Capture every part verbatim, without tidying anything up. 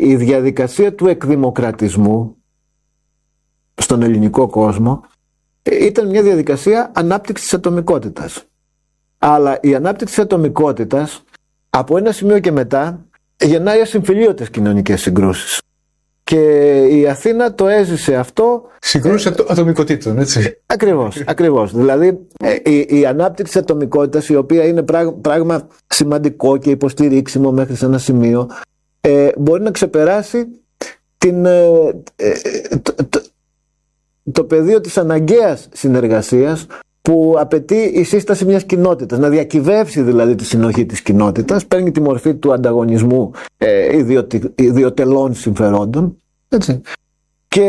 η διαδικασία του εκδημοκρατισμού στον ελληνικό κόσμο ήταν μια διαδικασία ανάπτυξης της ατομικότητας. Αλλά η ανάπτυξη της ατομικότητας από ένα σημείο και μετά γεννάει ασυμφιλίωτες κοινωνικές συγκρούσεις. Και η Αθήνα το έζησε αυτό. Συγκρούσεις ε, ατομικοτήτων, έτσι. Ακριβώς, ακριβώς. Δηλαδή η, η ανάπτυξη ατομικότητας, η οποία είναι πράγμα, πράγμα σημαντικό και υποστηρίξιμο μέχρι σε ένα σημείο, ε, μπορεί να ξεπεράσει την, ε, ε, το, το, το πεδίο της αναγκαίας συνεργασίας που απαιτεί η σύσταση μιας κοινότητας, να διακυβεύσει δηλαδή τη συνοχή της κοινότητας, παίρνει τη μορφή του ανταγωνισμού ε, ιδιωτη, ιδιωτελών συμφερόντων, έτσι. Και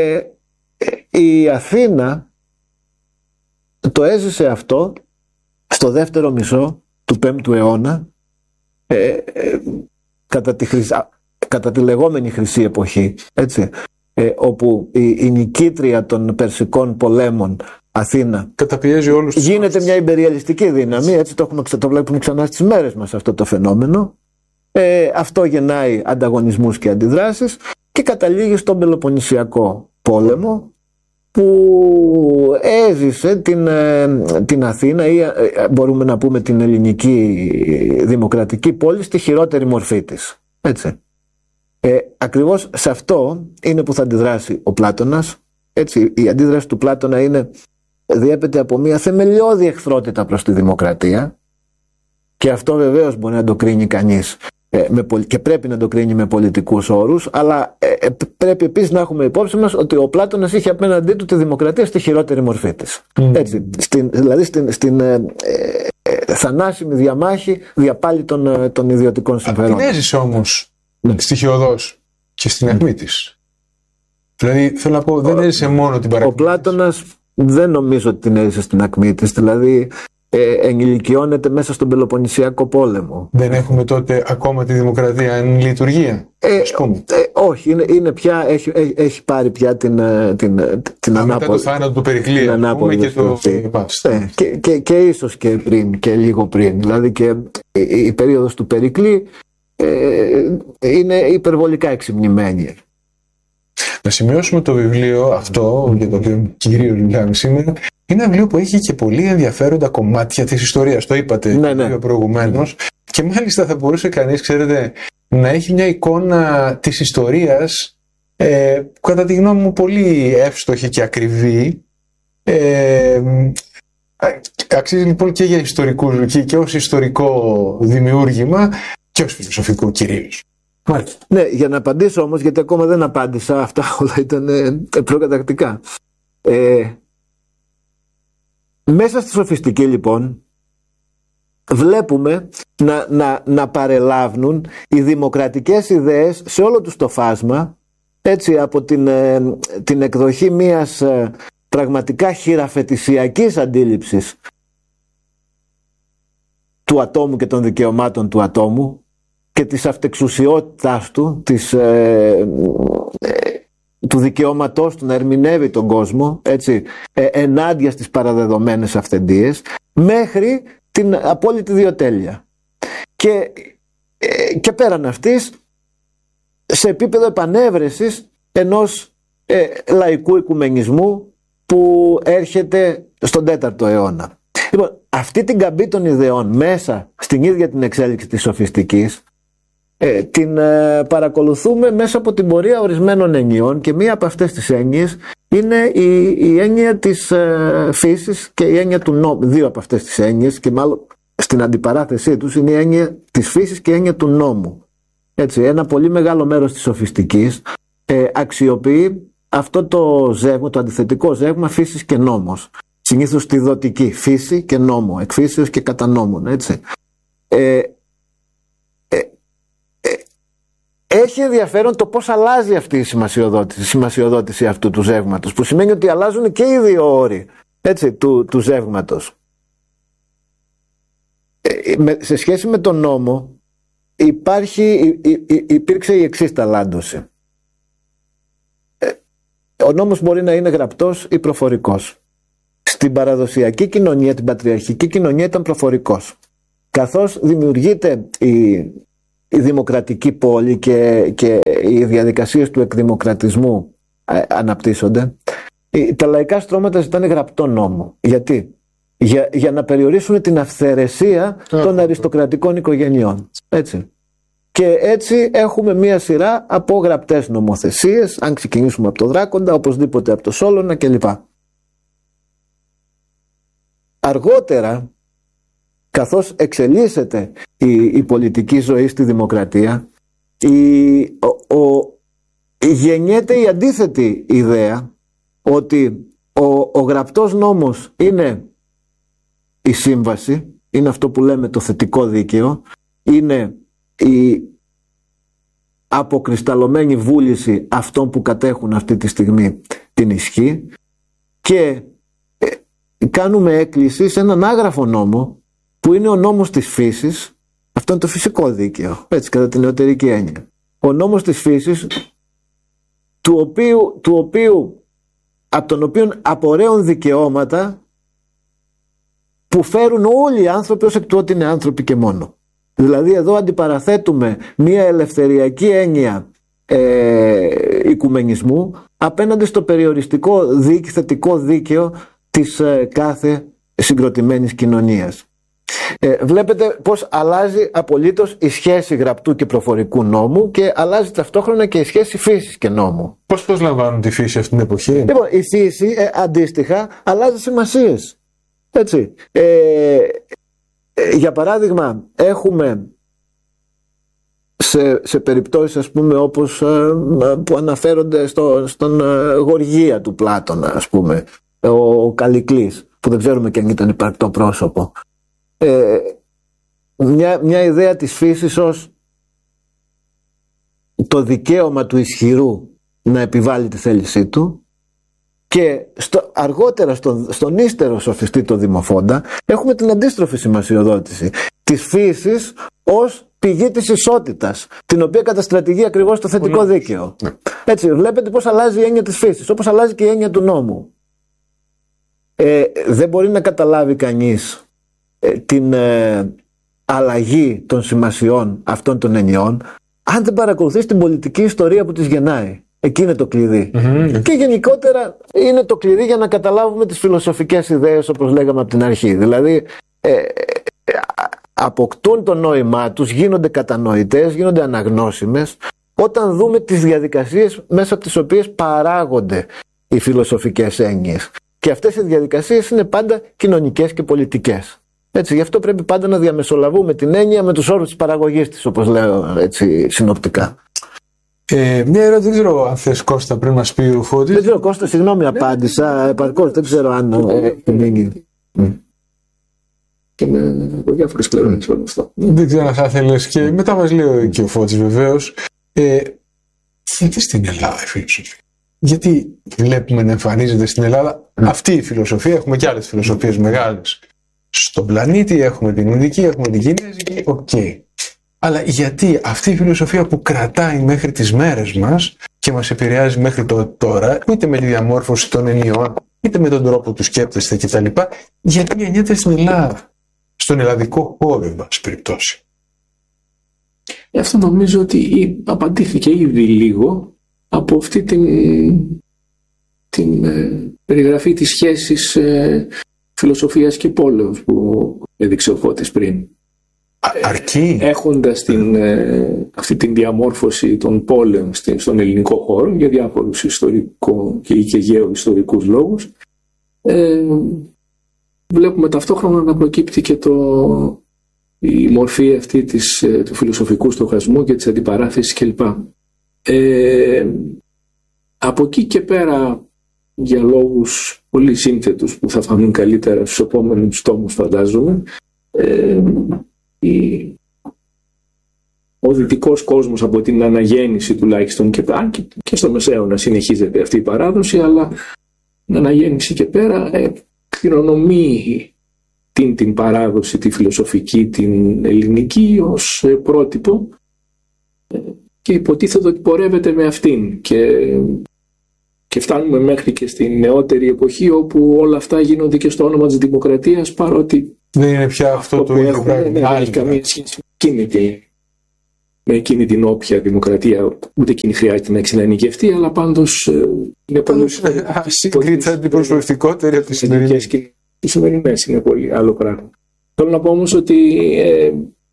ε, η Αθήνα το έζησε αυτό στο δεύτερο μισό του πέμπτου αιώνα, ε, ε, κατά, τη χρυσά, κατά τη λεγόμενη χρυσή εποχή, έτσι, ε, όπου η, η νικήτρια των περσικών πολέμων Αθήνα καταπιέζει όλους τους γίνεται άλλους. Μια ιμπεριαλιστική δύναμη, έτσι το, έχουμε, το βλέπουμε ξανά στις μέρες μας αυτό το φαινόμενο. Ε, αυτό γεννάει ανταγωνισμούς και αντιδράσεις και καταλήγει στον Πελοποννησιακό πόλεμο, που έζησε την, την Αθήνα, ή μπορούμε να πούμε την ελληνική δημοκρατική πόλη, στη χειρότερη μορφή της, έτσι. Ε, ακριβώς σε αυτό είναι που θα αντιδράσει ο Πλάτωνας, έτσι. Η αντίδραση του Πλάτωνα είναι, διέπεται από μια θεμελιώδη εχθρότητα προς τη δημοκρατία, και αυτό βεβαίως μπορεί να το κρίνει κανείς ε, με, και πρέπει να το κρίνει με πολιτικούς όρους, αλλά ε, πρέπει επίσης να έχουμε υπόψη μας ότι ο Πλάτωνας είχε απέναντί του τη δημοκρατία στη χειρότερη μορφή της. Mm. Έτσι, στην, δηλαδή στην, στην ε, ε, θανάσιμη διαμάχη διαπάλη των, ε, των ιδιωτικών συμφερόντων. Την έζησε όμως ναι. στοιχειωδώς και στην ακμή της. Δηλαδή θέλω να πω, δεν έζησε μόνο την παρακμή. Ο Πλάτωνας δεν νομίζω ότι την έζησε στην ακμή της, δηλαδή ε, ενηλικιώνεται μέσα στον Πελοποννησιακό πόλεμο. Δεν έχουμε τότε ακόμα τη δημοκρατία εν λειτουργία, ε, ας πούμε. Ε, όχι, είναι, είναι πια, έχει, έχει, έχει πάρει πια την, την, την ανάποδη. Μετά το θάνατο του Περικλή, πούμε, και το... Ε, και, και, και ίσως και πριν, και λίγο πριν. Δηλαδή και η, η περίοδος του Περικλή ε, είναι υπερβολικά εξυμνημένη. Να σημειώσουμε το βιβλίο αυτό, για το οποίο κυρίως μιλάμε σήμερα. Είναι ένα βιβλίο που έχει και πολύ ενδιαφέροντα κομμάτια της ιστορίας. Το είπατε ναι, ναι. προηγουμένως. Και μάλιστα θα μπορούσε κανείς, ξέρετε, να έχει μια εικόνα της ιστορίας ε, κατά τη γνώμη μου πολύ εύστοχη και ακριβή. Ε, αξίζει λοιπόν και για ιστορικούς και, και ως ιστορικό δημιούργημα και ως φιλοσοφικό κυρίως. Μάλιστα. Ναι, για να απαντήσω όμως, γιατί ακόμα δεν απάντησα, αυτά όλα ήταν ε, προκαταρκτικά. Ε, μέσα στη σοφιστική λοιπόν βλέπουμε να, να, να παρελάβουν οι δημοκρατικές ιδέες σε όλο τους το φάσμα, έτσι, από την, ε, την εκδοχή μιας ε, πραγματικά χειραφετησιακής αντίληψης του ατόμου και των δικαιωμάτων του ατόμου και της αυτεξουσιότητάς του, της, ε, ε, του δικαιώματός του να ερμηνεύει τον κόσμο, έτσι, ε, ενάντια στις παραδεδομένες αυθεντίες, μέχρι την απόλυτη ιδιοτέλεια. Και, ε, και πέραν αυτής, σε επίπεδο επανέβρεσης ενός ε, λαϊκού οικουμενισμού που έρχεται στον τέταρτο αιώνα. Λοιπόν, αυτή την καμπή των ιδεών μέσα στην ίδια την εξέλιξη της σοφιστικής ε, την ε, παρακολουθούμε μέσα από την πορεία ορισμένων ενιών, και μία από αυτές τις έννοιες είναι η, η έννοια της ε, φύσης και η έννοια του νόμου. Δύο από αυτές τις έννοιες, και μάλλον στην αντιπαράθεσή τους, είναι η έννοια της φύσης και η έννοια του νόμου. Έτσι, ένα πολύ μεγάλο μέρος της σοφιστικής ε, αξιοποιεί αυτό το ζεύγμα, το αντιθετικό ζεύγμα φύσης και νόμος. Συνήθως τη δοτική, φύση και νόμο, εκφύσεως και κατά νόμων, έτσι. Ε, ε, ε, έχει ενδιαφέρον το πώς αλλάζει αυτή η σημασιοδότηση, η σημασιοδότηση αυτού του ζεύγματος, που σημαίνει ότι αλλάζουν και οι δύο όροι, έτσι, του, του ζεύγματος. Ε, με, σε σχέση με τον νόμο υπάρχει, υ, υ, υπήρξε η εξής ταλάντωση. Ε, ο νόμος μπορεί να είναι γραπτός ή προφορικός. Στην παραδοσιακή κοινωνία, την πατριαρχική κοινωνία, ήταν προφορικός. Καθώς δημιουργείται η, η δημοκρατική πόλη και, και οι διαδικασίες του εκδημοκρατισμού ε, αναπτύσσονται, τα λαϊκά στρώματα ζητάνε γραπτό νόμο. Γιατί? Για, για να περιορίσουν την αυθαιρεσία των αριστοκρατικών οικογενειών. Έτσι. Και έτσι έχουμε μία σειρά από γραπτές νομοθεσίες, αν ξεκινήσουμε από το Δράκοντα, οπωσδήποτε από το Σόλωνα κλπ. Αργότερα, καθώς εξελίσσεται η, η πολιτική ζωή στη δημοκρατία, η, ο, ο, γεννιέται η αντίθετη ιδέα ότι ο, ο γραπτός νόμος είναι η σύμβαση, είναι αυτό που λέμε το θετικό δίκαιο, είναι η αποκρισταλωμένη βούληση αυτών που κατέχουν αυτή τη στιγμή την ισχύ, και ε, κάνουμε έκκληση σε έναν άγραφο νόμο που είναι ο νόμος της φύσης. Αυτό είναι το φυσικό δίκαιο, έτσι, κατά την νεωτερική έννοια. Ο νόμος της φύσης, του οποίου, του οποίου, από τον οποίο απορρέουν δικαιώματα που φέρουν όλοι οι άνθρωποι ως εκ του ότι είναι άνθρωποι και μόνο. Δηλαδή εδώ αντιπαραθέτουμε μια ελευθεριακή έννοια ε, οικουμενισμού απέναντι στο περιοριστικό δίκαιο, θετικό δίκαιο της ε, κάθε συγκροτημένης κοινωνίας. Ε, βλέπετε πως αλλάζει απολύτως η σχέση γραπτού και προφορικού νόμου και αλλάζει ταυτόχρονα και η σχέση φύσης και νόμου. Πώς προσλαμβάνουν τη φύση αυτήν την εποχή? Λοιπόν, η φύση ε, αντίστοιχα αλλάζει σημασίες. Έτσι. Ε, ε, για παράδειγμα, έχουμε σε, σε περιπτώσεις, ας πούμε, όπως ε, που αναφέρονται στο, στον ε, Γοργία του Πλάτωνα, ας πούμε, ο, ο Καλικλής, που δεν ξέρουμε και αν ήταν υπαρκτό πρόσωπο. Ε, μια, μια ιδέα της φύσης ως το δικαίωμα του ισχυρού να επιβάλλει τη θέλησή του, και στο, αργότερα στο, στον ύστερο σοφιστή το Δημοφόντα έχουμε την αντίστροφη σημασιοδότηση της φύσης ως πηγή της ισότητας, την οποία καταστρατηγεί ακριβώς το θετικό Πολύ. δίκαιο. Ναι. Έτσι, βλέπετε πως αλλάζει η έννοια της φύσης, όπως αλλάζει και η έννοια του νόμου. Ε, δεν μπορεί να καταλάβει κανείς ε, την ε, αλλαγή των σημασιών αυτών των ενιών αν δεν παρακολουθείς την πολιτική ιστορία που τις γεννάει. Εκεί είναι το κλειδί. Mm-hmm. Και γενικότερα είναι το κλειδί για να καταλάβουμε τις φιλοσοφικές ιδέες, όπως λέγαμε από την αρχή. Δηλαδή ε, ε, αποκτούν το νόημά τους, γίνονται κατανοητές, γίνονται αναγνώσιμες όταν δούμε τις διαδικασίες μέσα από τις οποίες παράγονται οι φιλοσοφικές έννοιες. Και αυτές οι διαδικασίες είναι πάντα κοινωνικές και πολιτικές. Έτσι, γι' αυτό πρέπει πάντα να διαμεσολαβούμε την έννοια με τους όρους της παραγωγής της, όπως λέω έτσι συνοπτικά. Ε, μια ερώτηση, δεν ξέρω αν θες, Κώστα, πριν μας πει ο Φώτης. Δεν ξέρω, Κώστα, συγγνώμη, απάντησα επαρκώς, δεν ξέρω αν έχει μείνει. Και με διάφορες πλευρές όλο αυτό. Δεν ξέρω αν θα θέλεις, και μετά μας λέει και ο Φώτης βεβαίως. Ε, γιατί στην Ελλάδα η φιλοσοφία? Γιατί βλέπουμε να εμφανίζεται στην Ελλάδα mm. αυτή η φιλοσοφία? Έχουμε και άλλες φιλοσοφίες μεγάλες στον πλανήτη, έχουμε την Ινδική, έχουμε την Κινέζικη, οκ. Okay. Αλλά γιατί αυτή η φιλοσοφία που κρατάει μέχρι τις μέρες μας και μας επηρεάζει μέχρι το τώρα, είτε με τη διαμόρφωση των ενιών, είτε με τον τρόπο του σκέπτεστε κτλ., γιατί γεννιέται στην Ελλάδα, στον ελλαδικό χώρο, εν πάση περιπτώσει? Αυτό νομίζω ότι απαντήθηκε ήδη λίγο από αυτή την, την ε, περιγραφή της σχέσης ε, φιλοσοφίας και πόλεως που έδειξε ο Φώτης πριν. Αρκεί. Έχοντας την, ε, αυτή την διαμόρφωση των πόλεων στην, στον ελληνικό χώρο για διάφορους ιστορικό και, και γεωιστορικούς λόγους, ε, βλέπουμε ταυτόχρονα να προκύπτει και το, η μορφή αυτή της, ε, του φιλοσοφικού στοχασμού και της αντιπαράθεσης κλπ. Ε, από εκεί και πέρα, για λόγους πολύ σύνθετους που θα φανούν καλύτερα στους επόμενους τόμους, φαντάζομαι, ε, η, ο δυτικός κόσμος από την αναγέννηση τουλάχιστον και, και, και στο Μεσαίωνα συνεχίζεται αυτή η παράδοση, αλλά την αναγέννηση και πέρα ε, κληρονομεί την, την παράδοση, τη φιλοσοφική, την ελληνική ως ε, πρότυπο ε, και υποτίθεται ότι πορεύεται με αυτήν, και, και φτάνουμε μέχρι και στην νεότερη εποχή όπου όλα αυτά γίνονται και στο όνομα της δημοκρατίας, παρότι δεν είναι πια αυτό, αυτό το ίδιο πράγμα. Δεν έχει καμία σχέση με εκείνη με εκείνη την όποια δημοκρατία, ούτε εκείνη χρειάζεται να εξενανικευτεί, αλλά πάντως είναι πολύ σύγκριτα αντιπροσωπευτικότερη από τις σημερινές. Οι σημερινές είναι πολύ άλλο πράγμα. Θέλω να πω όμως ότι ε,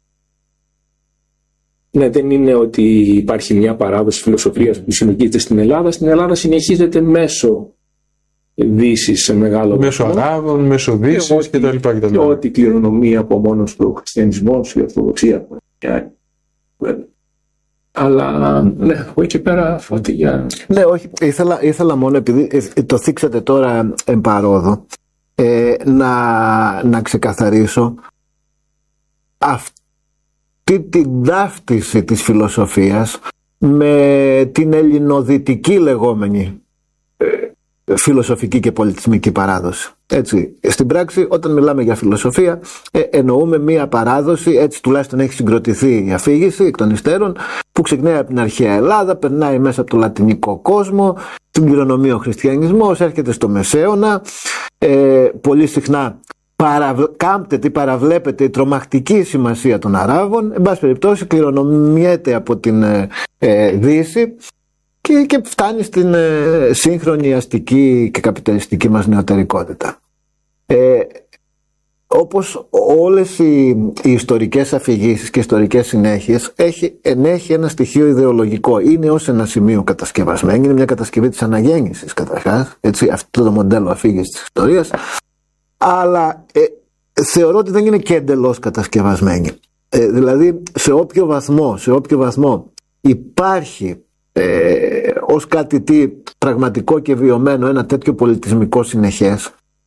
ναι, δεν είναι ότι υπάρχει μια παράδοση φιλοσοφίας που συνεχίζεται στην Ελλάδα. Στην Ελλάδα συνεχίζεται μέσω Δύσης σε μεγάλο μέσω Αράβων, μέσω Δύσης κτλ. Και ό,τι κληρονομεί από μόνος του ο χριστιανισμός, η Ορθοδοξία. Αλλά ναι, από εκεί πέρα φώτη για... Ναι, όχι, ήθελα, ήθελα μόνο επειδή το θίξατε τώρα εμπαρόδο ε, να, να ξεκαθαρίσω αυτή την ταύτιση της φιλοσοφίας με την ελληνοδυτική λεγόμενη φιλοσοφική και πολιτισμική παράδοση. Έτσι, στην πράξη, όταν μιλάμε για φιλοσοφία, ε, εννοούμε μία παράδοση, έτσι τουλάχιστον έχει συγκροτηθεί η αφήγηση εκ των υστέρων, που ξεκινάει από την αρχαία Ελλάδα, περνάει μέσα από το λατινικό κόσμο, την κληρονομεί ο χριστιανισμός, έρχεται στο Μεσαίωνα, ε, πολύ συχνά παραβλ... κάμπτεται ή παραβλέπεται η τρομακτική σημασία των Αράβων, εν πάση περιπτώσει κληρονομιέται από την ε, ε, Δύση, Και, και φτάνει στην ε, σύγχρονη αστική και καπιταλιστική μας νεωτερικότητα. Ε, όπως όλες οι, οι ιστορικές αφηγήσεις και ιστορικές συνέχειες έχει, ενέχει ένα στοιχείο ιδεολογικό. Είναι ως ένα σημείο κατασκευασμένη, είναι μια κατασκευή της αναγέννησης καταρχάς, έτσι, αυτό το μοντέλο αφήγησης της ιστορίας, αλλά ε, θεωρώ ότι δεν είναι και εντελώς κατασκευασμένη. Ε, δηλαδή σε όποιο βαθμό, σε όποιο βαθμό υπάρχει Ε, ως κάτι τι πραγματικό και βιωμένο ένα τέτοιο πολιτισμικό συνεχές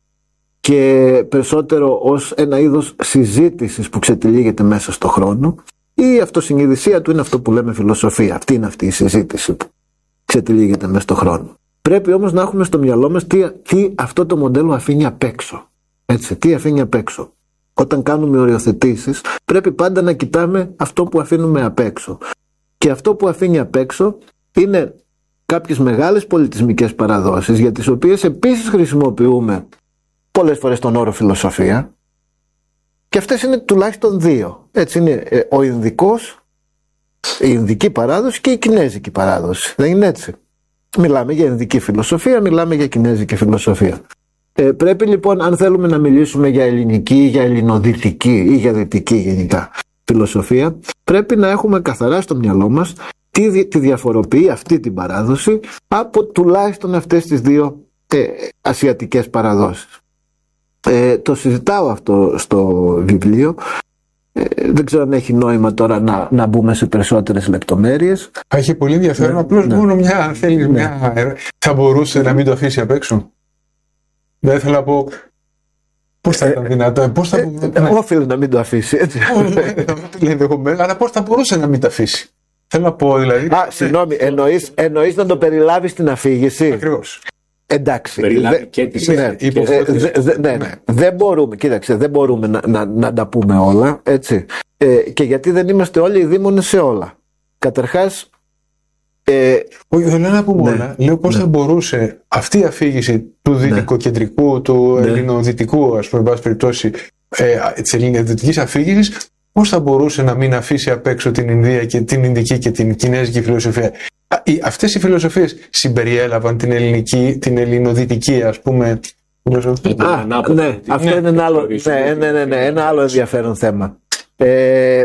και περισσότερο ως ένα είδος συζήτησης που ξετυλίγεται μέσα στο χρόνο, η αυτοσυνειδησία του είναι αυτό που λέμε φιλοσοφία. Αυτή είναι αυτή η συζήτηση που ξετυλίγεται μέσα στο χρόνο. Πρέπει όμως να έχουμε στο μυαλό μας τι, τι αυτό το μοντέλο αφήνει απ' έξω. Έτσι, τι αφήνει απ' έξω. Όταν κάνουμε οριοθετήσεις πρέπει πάντα να κοιτάμε αυτό που αφήνουμε απ' έξω. Και αυτό που αφήνει απ' έξω είναι κάποιες μεγάλες πολιτισμικές παραδόσεις, για τις οποίες επίσης χρησιμοποιούμε πολλές φορές τον όρο φιλοσοφία, και αυτές είναι τουλάχιστον δύο. Έτσι είναι ο Ινδικός, η Ινδική παράδοση και η Κινέζικη παράδοση. Δεν είναι έτσι? Μιλάμε για Ινδική φιλοσοφία, μιλάμε για Κινέζικη φιλοσοφία. Ε, πρέπει λοιπόν, αν θέλουμε να μιλήσουμε για ελληνική, για ελληνοδυτική ή για δυτική γενικά φιλοσοφία, πρέπει να έχουμε καθαρά στο μυαλό μας τι τη διαφοροποιεί αυτή την παράδοση από τουλάχιστον αυτές τις δύο ε, ασιατικές παραδόσεις. Ε, το συζητάω αυτό στο βιβλίο. Ε, δεν ξέρω αν έχει νόημα τώρα να, να μπούμε σε περισσότερες λεπτομέρειες. Έχει πολύ ενδιαφέρον. Ναι, απλώς ναι. Μόνο μια, αν θέλει, ναι. μια, θα μπορούσε ναι. να μην το αφήσει απ' έξω. Δεν ήθελα να πω. Πώς θα ήταν δυνατό, πώς θα. Ε, ε, ναι. Όφιλε να μην το αφήσει. Έτσι. Αλλά πώς θα μπορούσε να μην το αφήσει. Θέλω να πω δηλαδή. Α, συγγνώμη, εννοείς, εννοείς να το περιλάβει στην αφήγηση. Ακριβώς. Εντάξει. Περιλάβει δε, και τις ναι, ε, δε, δε, ναι, ναι. Δεν μπορούμε, κοίταξε, δεν μπορούμε να, να, να τα πούμε όλα, έτσι. Ε, και γιατί δεν είμαστε όλοι οι δήμονες σε όλα. Καταρχάς. Ε, Όχι, δεν λέω να πούμε ναι, όλα. Λέω πώς ναι. θα μπορούσε αυτή η αφήγηση του δυτικοκεντρικού, ναι. του ναι. ελληνοδυτικού, ας πούμε, εν πάση περιπτώσει, ε, της ελληνοδυτικής αφήγησης, πώς θα μπορούσε να μην αφήσει απ' έξω την Ινδία και την Ινδική και την Κινέζικη φιλοσοφία. Αυτές οι φιλοσοφίες συμπεριέλαβαν την ελληνική, την ελληνοδυτική, ας πούμε, φιλοσοφία. Α, ναι, αυτό είναι ένα άλλο, ναι, ναι, ναι, ναι, ένα άλλο ενδιαφέρον θέμα. Ε,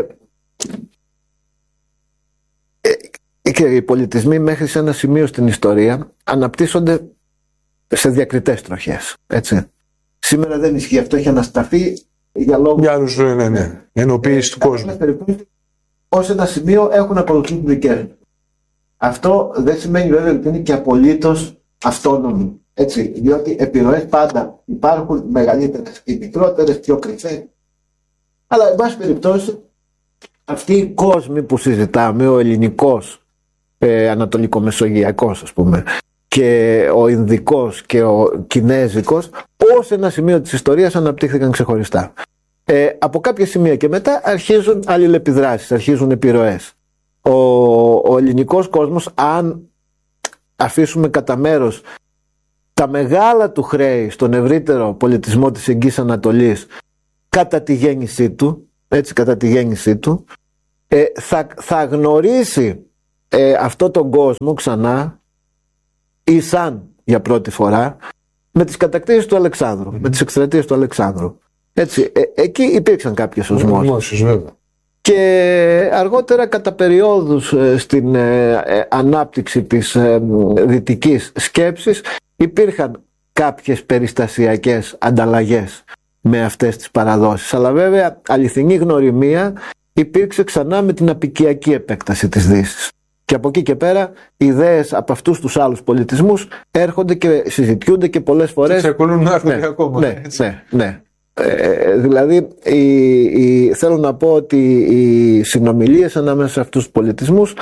και οι πολιτισμοί μέχρι σε ένα σημείο στην ιστορία αναπτύσσονται σε διακριτές τροχές. Έτσι. Σήμερα δεν ισχύει αυτό, έχει ανασταθεί για λόγους. Για άλλους, ναι, ναι, ναι. Ενοποίηση του κόσμου. Ως ένα σημείο έχουν ακολουθήσει δικές τους. Αυτό δεν σημαίνει βέβαια ότι είναι και απολύτως αυτόνομοι. Έτσι, διότι επιρροές πάντα υπάρχουν, μεγαλύτερες ή μικρότερες, πιο κρυφές. Αλλά, εν πάση περιπτώσει, αυτοί οι κόσμοι που συζητάμε, ο ελληνικός, ε, ανατολικομεσογειακός ας πούμε, και ο Ινδικός και ο Κινέζικος, ως ένα σημείο της ιστορίας αναπτύχθηκαν ξεχωριστά. Ε, από κάποια σημεία και μετά αρχίζουν αλληλεπιδράσεις, αρχίζουν επιρροές. Ο, ο ελληνικός κόσμος, αν αφήσουμε κατά μέρος τα μεγάλα του χρέη στον ευρύτερο πολιτισμό της Εγγύης Ανατολής κατά τη γέννησή του, έτσι κατά τη γέννησή του, ε, θα, θα γνωρίσει ε, αυτό τον κόσμο ξανά ή σαν για πρώτη φορά με τις κατακτήσεις του Αλεξάνδρου, mm-hmm. με τις εκστρατείες του Αλεξάνδρου. Έτσι, ε, εκεί υπήρξαν κάποιες οσμώσεις. Βέβαια. Και αργότερα κατά περιόδους ε, στην ε, ε, ανάπτυξη της ε, δυτικής σκέψης υπήρχαν κάποιες περιστασιακές ανταλλαγές με αυτές τις παραδόσεις. Αλλά βέβαια αληθινή γνωριμία υπήρξε ξανά με την απικιακή επέκταση της Δύσης. Και από εκεί και πέρα οι ιδέες από αυτούς τους άλλους πολιτισμούς έρχονται και συζητιούνται και πολλές φορές. Και ξεκολούν να έρχονται ναι, ακόμα. Ναι, ναι, ναι. Ε, δηλαδή η, η, θέλω να πω ότι οι συνομιλίες ανάμεσα σε αυτούς τους πολιτισμούς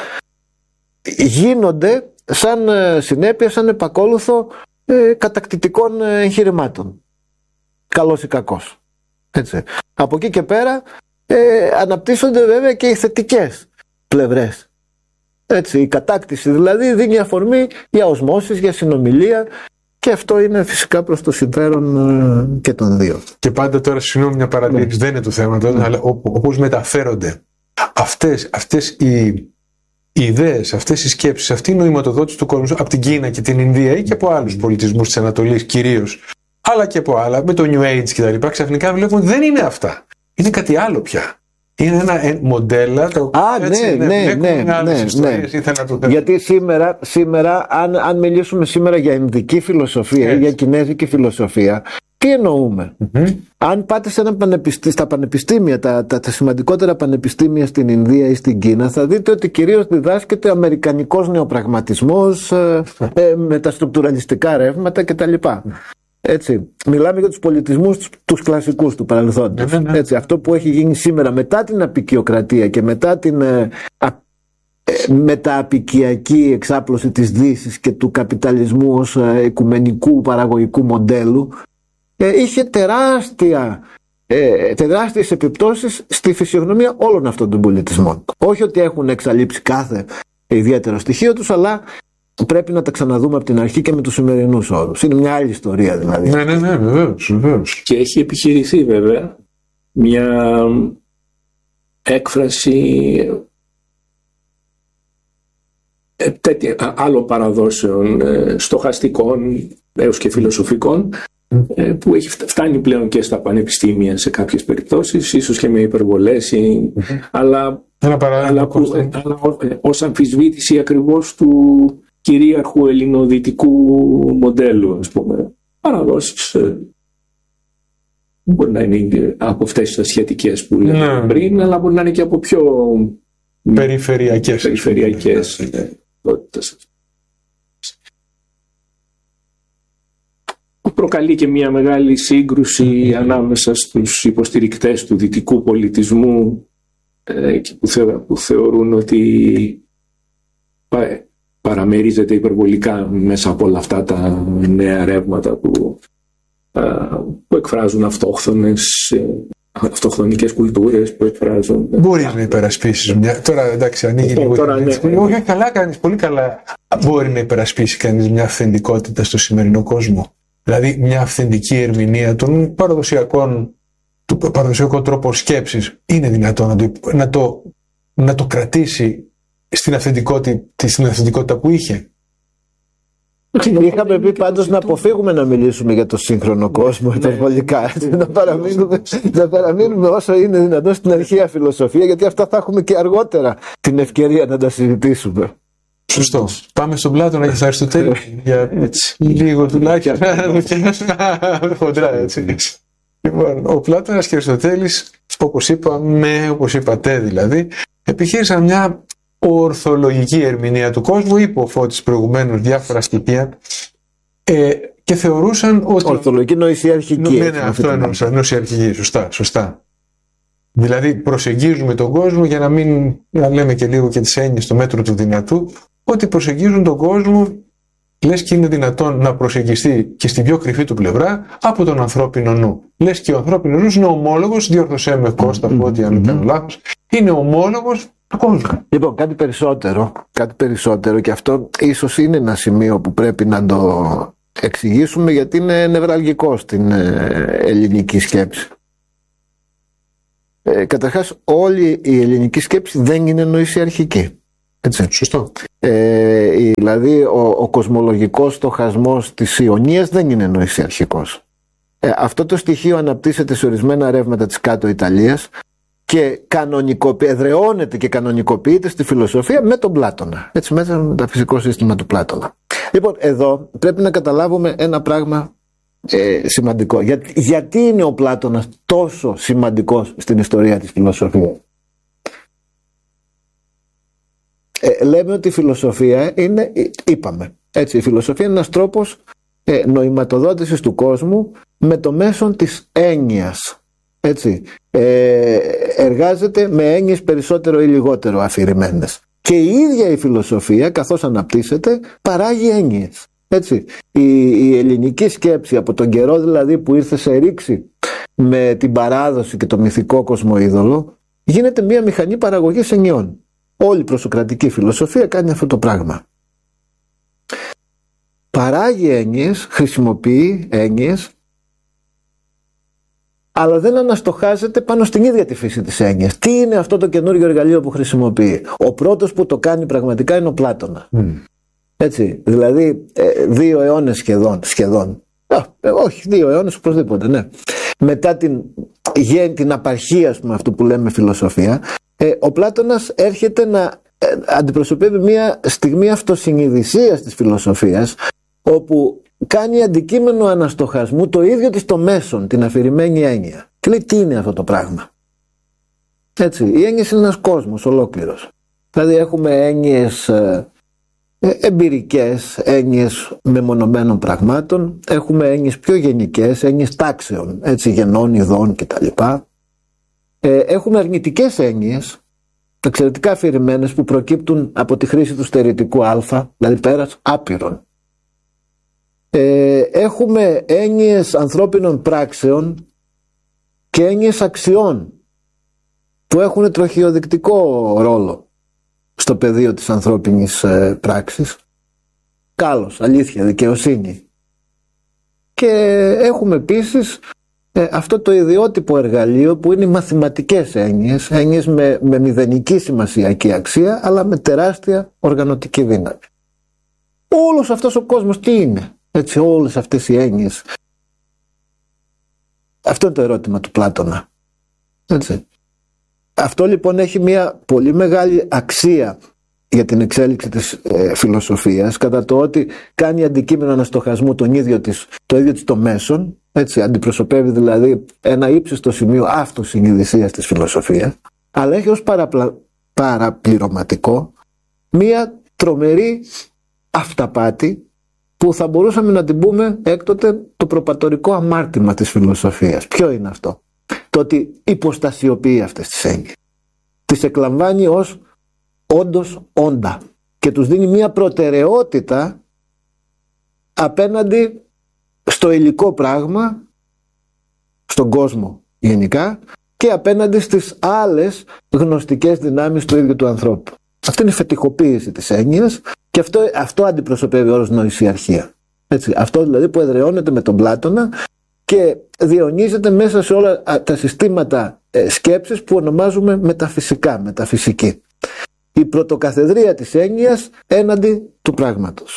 γίνονται σαν συνέπεια, σαν επακόλουθο ε, κατακτητικών εγχειρημάτων, καλός ή κακός. Έτσι. Από εκεί και πέρα ε, αναπτύσσονται βέβαια και οι θετικές πλευρές. Έτσι, η κατάκτηση δηλαδή δίνει αφορμή για οσμώσεις, για συνομιλία, και αυτό είναι φυσικά προς το συμφέρον και των δύο. Και πάντα τώρα, συγγνώμη, μια παρατήρηση, ναι. δεν είναι το θέμα τώρα, ναι. αλλά όπως μεταφέρονται αυτές, αυτές οι, οι ιδέες, αυτές οι σκέψεις, αυτή η νοηματοδότηση του κόσμου από την Κίνα και την Ινδία ή και από άλλους πολιτισμούς της Ανατολής κυρίως, αλλά και από άλλα, με το New Age κτλ. Ξαφνικά βλέπουμε ότι δεν είναι αυτά. Είναι κάτι άλλο πια. Είναι ένα μοντέλα το Α, έτσι, ναι, ναι, ναι, ναι, ναι. Γιατί σήμερα, σήμερα αν, αν μιλήσουμε σήμερα για ινδική φιλοσοφία ή για κινέζικη φιλοσοφία, τι εννοούμε? Mm-hmm. Αν πάτε σε ένα πανεπιστή, στα πανεπιστήμια, τα, τα, τα σημαντικότερα πανεπιστήμια στην Ινδία ή στην Κίνα, θα δείτε ότι κυρίως διδάσκεται αμερικανικός νεοπραγματισμός ε, ε, με τα στρουκτουραλιστικά ρεύματα κτλ. Έτσι, μιλάμε για τους πολιτισμούς τους, τους κλασικούς του παρελθόντος. Ναι, ναι, ναι. Έτσι, αυτό που έχει γίνει σήμερα μετά την αποικιοκρατία και μετά την ε, α, ε, μετααπικιακή εξάπλωση της Δύσης και του καπιταλισμού ως ε, οικουμενικού παραγωγικού μοντέλου, ε, είχε τεράστια, ε, τεράστιες επιπτώσεις στη φυσιογνωμία όλων αυτών των πολιτισμών. Όχι ότι έχουν εξαλείψει κάθε ιδιαίτερο στοιχείο τους, αλλά πρέπει να τα ξαναδούμε από την αρχή και με τους σημερινούς όρους. Είναι μια άλλη ιστορία δηλαδή. Ναι, ναι, ναι, βεβαίως, βεβαίως. Και έχει επιχειρηθεί βέβαια μια έκφραση τέτοια, άλλων παραδόσεων στοχαστικών έως και φιλοσοφικών mm. που έχει φτάνει πλέον και στα πανεπιστήμια σε κάποιες περιπτώσεις, ίσως και με υπερβολές, mm-hmm. αλλά, αλλά, που, αλλά ως αμφισβήτηση ακριβώς του κυρίαρχου ελληνοδυτικού μοντέλου, ας πούμε. Παραδόσεις μπορεί να είναι από αυτές τις ασιατικές που λέμε ναι. πριν, αλλά μπορεί να είναι και από πιο περιφερειακές περιφερειακές τότητες. Προκαλεί και μια μεγάλη σύγκρουση mm-hmm. ανάμεσα στους υποστηρικτές του δυτικού πολιτισμού ε, και που, θε, που θεωρούν ότι πάει, παραμερίζεται υπερβολικά μέσα από όλα αυτά τα νέα ρεύματα που, που εκφράζουν αυτόχθονες, αυτοχθονικές κουλτούρες που εκφράζουν. Μπορείς να υπερασπίσεις μια. Τώρα εντάξει, ανοίγει λίγο. Τώρα, ναι, ναι. Όχι, καλά κάνεις, πολύ καλά. Μπορεί να υπερασπίσει κανείς μια αυθεντικότητα στο σημερινό κόσμο. Δηλαδή μια αυθεντική ερμηνεία των παραδοσιακών, του παραδοσιακού τρόπου σκέψης. Είναι δυνατόν να το, να το, να το κρατήσει στην αυθεντικότητα, στην αυθεντικότητα που είχε. Είχαμε πει πάντως να αποφύγουμε να μιλήσουμε για το σύγχρονο κόσμο υπερβολικά. να, παραμείνουμε, να παραμείνουμε όσο είναι δυνατόν στην αρχαία φιλοσοφία, γιατί αυτά θα έχουμε και αργότερα την ευκαιρία να τα συζητήσουμε. Σωστό. Πάμε στον Πλάτωνα και στα Αριστοτέλη για έτσι, λίγο τουλάχιστον. Χοντρά έτσι. Λοιπόν, ο Πλάτωνας και ο Αριστοτέλης, όπως είπαμε, όπως είπατε δηλαδή, επιχείρησαν μια ορθολογική ερμηνεία του κόσμου, είπε ο Φώτης προηγουμένως διάφορα στοιχεία ε, και θεωρούσαν ότι... Ορθολογική νοησιαρχική. Ναι, ναι, αυτό εννοούσα, νοησιαρχική, σωστά, σωστά. Δηλαδή προσεγγίζουμε τον κόσμο, για να μην να λέμε και λίγο και τις έννοιες στο μέτρο του δυνατού, ότι προσεγγίζουν τον κόσμο, λες και είναι δυνατόν να προσεγγιστεί και στην πιο κρυφή του πλευρά από τον ανθρώπινο νου. Λες και ο ανθρώπινος νους είναι ομόλογος, διόρθωσέ με Κώστα, mm-hmm. ότι αν κάνω λάθος, είναι ομόλογος του κόσμου. Λοιπόν, κάτι περισσότερο, κάτι περισσότερο, και αυτό ίσως είναι ένα σημείο που πρέπει να το εξηγήσουμε, γιατί είναι νευραλγικό στην ελληνική σκέψη. Ε, καταρχάς, όλη η ελληνική σκέψη δεν είναι νοησιαρχική. Έτσι. Σωστό. Ε, δηλαδή, ο, ο κοσμολογικός στοχασμός της Ιωνίας δεν είναι νοησιαρχικός. Ε, αυτό το στοιχείο αναπτύσσεται σε ορισμένα ρεύματα της κάτω Ιταλίας και εδραιώνεται και κανονικοποιείται στη φιλοσοφία με τον Πλάτωνα. Έτσι, μέσα με το φυσικό σύστημα του Πλάτωνα. Λοιπόν, εδώ πρέπει να καταλάβουμε ένα πράγμα ε, σημαντικό. Για, γιατί είναι ο Πλάτωνας τόσο σημαντικός στην ιστορία της φιλοσοφίας? Ε, λέμε ότι η φιλοσοφία είναι, είπαμε, έτσι, η φιλοσοφία είναι ένας τρόπος ε, νοηματοδότησης του κόσμου με το μέσον της έννοιας. Έτσι, ε, εργάζεται με έννοιες περισσότερο ή λιγότερο αφηρημένες. Και η ίδια η φιλοσοφία, καθώς αναπτύσσεται, παράγει έννοιες. Έτσι, η, η ελληνική σκέψη από τον καιρό δηλαδή που ήρθε σε ρήξη με την παράδοση και το μυθικό κοσμοείδωλο, γίνεται μια μηχανή παραγωγής εννοιών. Όλη η προσοκρατική φιλοσοφία κάνει αυτό το πράγμα. Παράγει έννοιες, χρησιμοποιεί έννοιες, αλλά δεν αναστοχάζεται πάνω στην ίδια τη φύση της έννοιας. Τι είναι αυτό το καινούριο εργαλείο που χρησιμοποιεί? Ο πρώτος που το κάνει πραγματικά είναι ο Πλάτωνα. Mm. Έτσι, δηλαδή δύο αιώνες σχεδόν, σχεδόν. Α, όχι, δύο αιώνες οπωσδήποτε, ναι. Μετά την, την απαρχία, ας πούμε, αυτού που λέμε φιλοσοφία, ε, ο Πλάτωνας έρχεται να ε, αντιπροσωπεύει μια στιγμή αυτοσυνειδησίας της φιλοσοφίας, όπου κάνει αντικείμενο αναστοχασμού το ίδιο της το μέσον, την αφηρημένη έννοια. Και λέει, τι είναι αυτό το πράγμα? Έτσι, η έννοια είναι ένας κόσμος ολόκληρος. Δηλαδή έχουμε έννοιες ε, εμπειρικές, έννοιες μεμονωμένων πραγμάτων, έχουμε έννοιες πιο γενικές, έννοιες τάξεων, έτσι, γενών, ειδών κτλ. Ε, έχουμε αρνητικές έννοιες, εξαιρετικά αφηρημένες, που προκύπτουν από τη χρήση του στερητικού α, δηλαδή πέρας άπειρων. Ε, έχουμε έννοιες ανθρώπινων πράξεων και έννοιες αξιών που έχουν τροχιοδεικτικό ρόλο στο πεδίο της ανθρώπινης ε, πράξης. Κάλος, αλήθεια, δικαιοσύνη. Και έχουμε επίσης ε, αυτό το ιδιότυπο εργαλείο που είναι οι μαθηματικές έννοιες, έννοιες με, με μηδενική σημασιακή αξία, αλλά με τεράστια οργανωτική δύναμη. Όλος αυτός ο κόσμος τι είναι? Έτσι, όλες αυτές οι έννοιες. Αυτό είναι το ερώτημα του Πλάτωνα. Έτσι. Αυτό λοιπόν έχει μια πολύ μεγάλη αξία για την εξέλιξη της ε, φιλοσοφίας, κατά το ότι κάνει αντικείμενο αναστοχασμού τον ίδιο της, το ίδιο της το μέσον, έτσι, αντιπροσωπεύει δηλαδή ένα ύψιστο σημείο αυτοσυνειδησίας της φιλοσοφίας, αλλά έχει ως παραπλα... παραπληρωματικό μια τρομερή αυταπάτη που θα μπορούσαμε να την πούμε έκτοτε το προπατορικό αμάρτημα της φιλοσοφίας. Ποιο είναι αυτό? Το ότι υποστασιοποιεί αυτές τις έννοιες. Τις εκλαμβάνει ως όντως όντα και τους δίνει μια προτεραιότητα απέναντι στο υλικό πράγμα, στον κόσμο γενικά, και απέναντι στις άλλες γνωστικές δυνάμεις του ίδιου του ανθρώπου. Αυτή είναι η φετιχοποίηση της έννοιας και αυτό, αυτό αντιπροσωπεύει όρος νοησιαρχία. Έτσι, αυτό δηλαδή που εδραιώνεται με τον Πλάτωνα και διαιωνίζεται μέσα σε όλα τα συστήματα ε, σκέψης που ονομάζουμε μεταφυσικά, μεταφυσική. Η πρωτοκαθεδρία της έννοιας έναντι του πράγματος.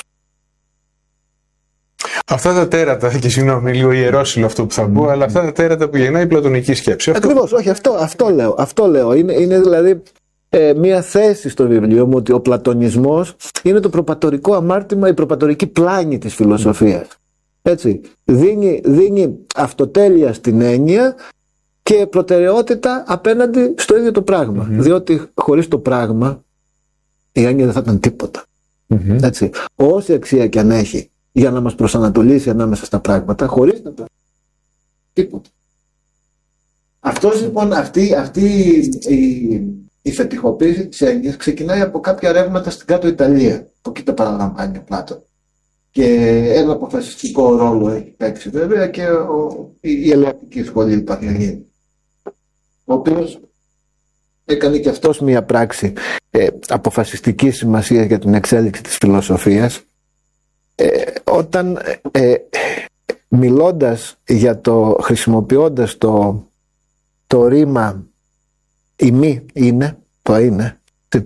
Αυτά τα τέρατα, και συγγνώμη, λίγο ιερόσυλο αυτό που θα πω, mm. αλλά αυτά τα τέρατα που γεννάει η πλατωνική σκέψη. Ακριβώς, όχι, αυτό, αυτό λέω. Αυτό λέω. Είναι, είναι δηλαδή ε, μια θέση στο βιβλίο μου ότι ο πλατωνισμός είναι το προπατορικό αμάρτημα, η προπατορική πλάνη της φιλοσοφίας. Mm. Έτσι, δίνει, δίνει αυτοτέλεια στην έννοια και προτεραιότητα απέναντι στο ίδιο το πράγμα. Mm-hmm. Διότι χωρίς το πράγμα η έννοια δεν θα ήταν τίποτα. Mm-hmm. Έτσι, όση αξία και αν έχει για να μας προσανατολίσει ανάμεσα στα πράγματα, χωρίς τα πράγματα, τίποτα. Αυτός λοιπόν, αυτή, αυτή η, η φετιχοποίηση της έννοιας ξεκινάει από κάποια ρεύματα στην κάτω Ιταλία. Από εκεί τα παραλαμβάνει ο Πλάτων. Και ένα αποφασιστικό ρόλο έχει παίξει βέβαια και ο, η, η Ελεατική σχολή Πανιαγίνη, ο οποίος έκανε και αυτός μια πράξη ε, αποφασιστικής σημασίας για την εξέλιξη της φιλοσοφίας, ε, όταν ε, μιλώντας για το, χρησιμοποιώντας το, το ρήμα η μη είναι, το είναι.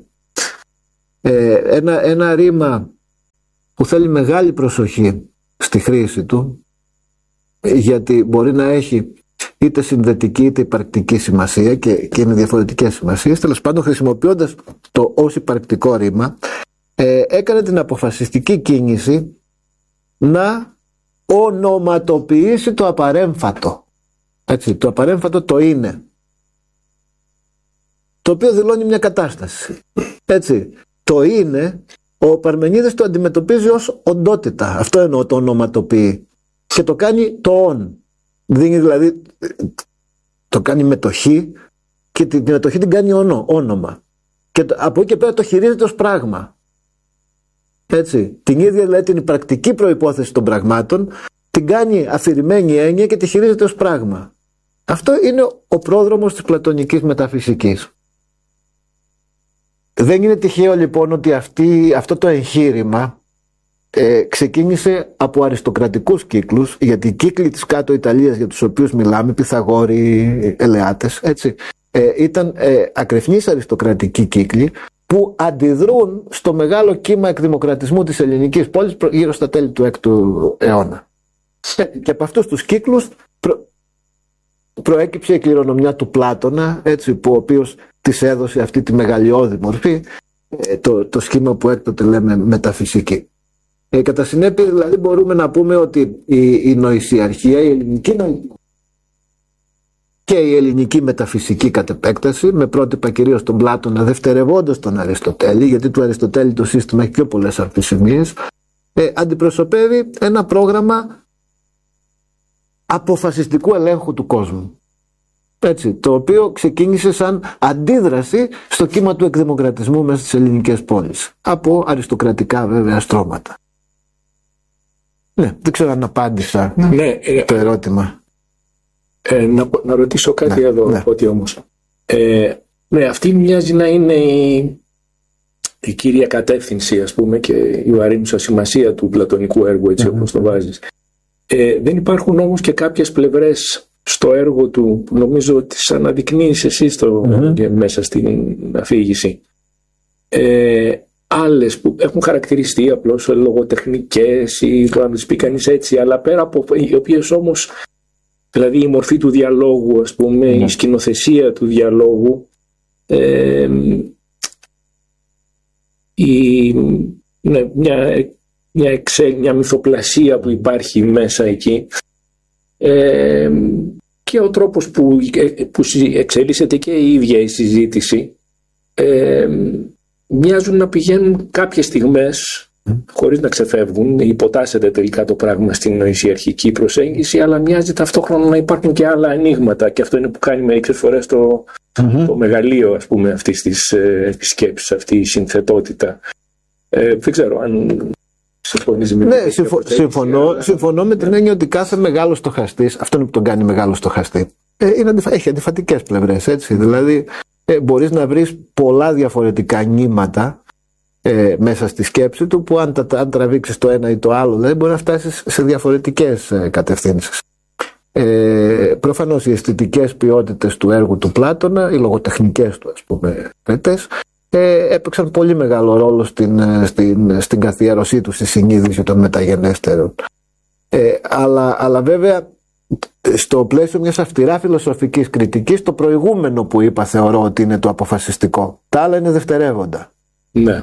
Ε, ένα, ένα ρήμα που θέλει μεγάλη προσοχή στη χρήση του, γιατί μπορεί να έχει είτε συνδετική είτε υπαρκτική σημασία και, και είναι διαφορετικές σημασίες. Τέλος πάντων, χρησιμοποιώντας το ως υπαρκτικό ρήμα, ε, έκανε την αποφασιστική κίνηση να ονοματοποιήσει το απαρέμφατο. Έτσι, το απαρέμφατο το είναι, το οποίο δηλώνει μια κατάσταση. Έτσι, το είναι, ο Παρμενίδης το αντιμετωπίζει ως οντότητα. Αυτό εννοώ, το ονοματοποιεί. Και το κάνει το «ον». Δίνει δηλαδή, το κάνει μετοχή και την μετοχή την κάνει όνο, όνομα. Και το, από εκεί και πέρα το χειρίζεται ως πράγμα. Έτσι, την ίδια δηλαδή την πρακτική προϋπόθεση των πραγμάτων την κάνει αφηρημένη έννοια και τη χειρίζεται ως πράγμα. Αυτό είναι ο πρόδρομος της πλατωνικής μεταφυσικής. Δεν είναι τυχαίο λοιπόν ότι αυτή, αυτό το εγχείρημα ε, ξεκίνησε από αριστοκρατικούς κύκλους, γιατί οι κύκλοι της κάτω Ιταλίας για τους οποίους μιλάμε, Πυθαγόροι, Ελεάτες, έτσι, ε, ήταν ε, ακρεφνείς αριστοκρατικοί κύκλοι που αντιδρούν στο μεγάλο κύμα εκδημοκρατισμού της ελληνικής πόλης γύρω στα τέλη του έκτου αιώνα. Ε, και από αυτούς τους κύκλους προ, προέκυψε η κληρονομιά του Πλάτωνα, έτσι, που ο οποίος της έδωσε αυτή τη μεγαλειώδη μορφή, ε, το, το σχήμα που έκτοτε λέμε μεταφυσική. Ε, κατά συνέπεια δηλαδή μπορούμε να πούμε ότι η, η νοησιαρχία, η ελληνική νοησιαρχία και η ελληνική μεταφυσική κατ' επέκταση, με πρότυπα κυρίως τον Πλάτωνα δευτερευόντως τον Αριστοτέλη, γιατί του Αριστοτέλη το σύστημα έχει πιο πολλές αμφισημίες, ε, αντιπροσωπεύει ένα πρόγραμμα αποφασιστικού ελέγχου του κόσμου. Έτσι, το οποίο ξεκίνησε σαν αντίδραση στο κύμα του εκδημοκρατισμού μέσα στις ελληνικές πόλεις, από αριστοκρατικά βέβαια στρώματα. Ναι, δεν ξέρω αν απάντησα ναι, το ερώτημα. Ε, να, να ρωτήσω κάτι ναι, εδώ, ναι. ότι όμως. Ε, ναι, αυτή μοιάζει να είναι η, η κύρια κατεύθυνση, ας πούμε, και η βαρύνουσα σημασία του πλατωνικού έργου, έτσι mm-hmm. όπως το βάζεις. Ε, δεν υπάρχουν όμως και κάποιες πλευρές στο έργο του που νομίζω ότι τις αναδεικνύεις εσύ στο, mm-hmm. μέσα στην αφήγηση. Ε, άλλες που έχουν χαρακτηριστεί απλώς λογοτεχνικές ή το να τις πει κανείς έτσι, αλλά πέρα από οι οποίες όμως, δηλαδή η μορφή του διαλόγου, ας πούμε, mm-hmm. η σκηνοθεσία του διαλόγου, ε, η, ναι, μια, μια, εξε, μια μυθοπλασία που υπάρχει μέσα εκεί, ε, και ο τρόπος που, που εξελίσσεται και η ίδια η συζήτηση, ε, μοιάζουν να πηγαίνουν κάποιες στιγμές mm. χωρίς να ξεφεύγουν, υποτάσσεται τελικά το πράγμα στην νοησιαρχική προσέγγιση, αλλά μοιάζει ταυτόχρονα να υπάρχουν και άλλα ανοίγματα, και αυτό είναι που κάνει μερικές φορές το, mm-hmm. το μεγαλείο, ας πούμε, αυτής της, ε, της σκέψης, αυτή η συνθετότητα. Ε, δεν ξέρω αν συμφωνείς με ναι, συμφω, συμφωνώ, αλλά... συμφωνώ με την έννοια ότι κάθε μεγάλο στοχαστής, αυτό είναι που τον κάνει μεγάλο στοχαστή, ε, είναι, έχει αντιφατικές πλευρές, έτσι. Δηλαδή ε, μπορείς να βρεις πολλά διαφορετικά νήματα ε, μέσα στη σκέψη του, που αν, τα, αν τραβήξεις το ένα ή το άλλο, δηλαδή μπορεί να φτάσεις σε διαφορετικές ε, κατευθύνσεις. Ε, προφανώς οι αισθητικές ποιότητες του έργου του Πλάτωνα, οι λογοτεχνικές του, ας πούμε, πέτες, ε, έπαιξαν πολύ μεγάλο ρόλο στην, στην, στην καθιέρωσή του, στη συνείδηση των μεταγενέστερων. Ε, αλλά, αλλά βέβαια στο πλαίσιο μιας αυστηρά φιλοσοφικής κριτικής, το προηγούμενο που είπα θεωρώ ότι είναι το αποφασιστικό. Τα άλλα είναι δευτερεύοντα. Ναι.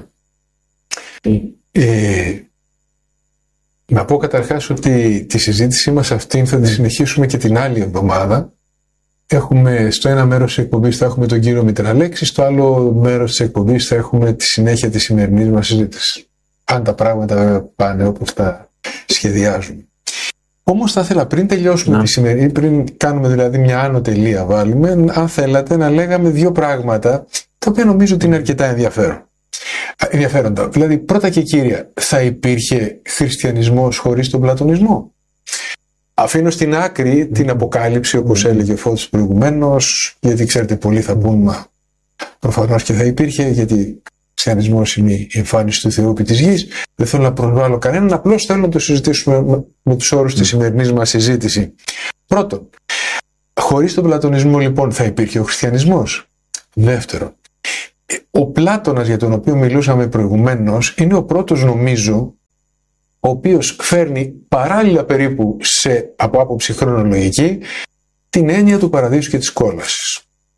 Ε, να πω καταρχάς ότι τη συζήτησή μας αυτή θα τη συνεχίσουμε και την άλλη εβδομάδα. Έχουμε στο ένα μέρος της εκπομπής θα έχουμε τον κύριο Μητραλέξη, στο άλλο μέρος της εκπομπής θα έχουμε τη συνέχεια της σημερινής μας συζήτησης. Αν τα πράγματα βέβαια πάνε όπως τα σχεδιάζουμε. Όμως θα ήθελα πριν τελειώσουμε να. τη σημερινή, πριν κάνουμε δηλαδή μια άνω τελεία βάλουμε, αν θέλατε να λέγαμε δύο πράγματα τα οποία νομίζω ότι είναι αρκετά ενδιαφέρον. ενδιαφέροντα. Δηλαδή πρώτα και κύρια, θα υπήρχε χριστιανισμός χωρίς τον πλατωνισμό? Αφήνω στην άκρη την αποκάλυψη, όπως έλεγε ο Φώτης προηγουμένως, γιατί ξέρετε πολλοί θα πούν, μα προφανώς και θα υπήρχε, γιατί ο χριστιανισμός είναι η εμφάνιση του Θεού επί της γης. Δεν θέλω να προσβάλλω κανέναν, απλώς θέλω να το συζητήσουμε με, με τους όρους της σημερινής μας συζήτηση. Πρώτον, χωρίς τον πλατωνισμό λοιπόν θα υπήρχε ο χριστιανισμός? Δεύτερο, ο Πλάτωνας για τον οποίο μιλούσαμε προηγουμένως είναι ο πρώτος, νομίζω, ο οποίος φέρνει παράλληλα περίπου σε, από άποψη χρονολογική, την έννοια του παραδείσου και της κόλασης.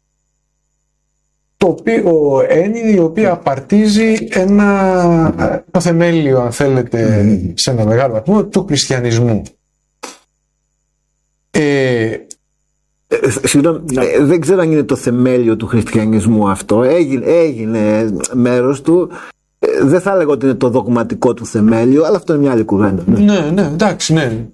Το οποίο, έννοια η οποία απαρτίζει ένα, το θεμέλιο, αν θέλετε, mm. σε ένα μεγάλο βαθμό, του χριστιανισμού. Ε, Ε, συγγνώμη, ε, δεν ξέρω αν είναι το θεμέλιο του χριστιανισμού αυτό. Έγινε, έγινε μέρος του. Ε, δεν θα έλεγα ότι είναι το δογματικό του θεμέλιο, αλλά αυτό είναι μια άλλη κουβέντα. Ναι, ναι, ναι, εντάξει, ναι.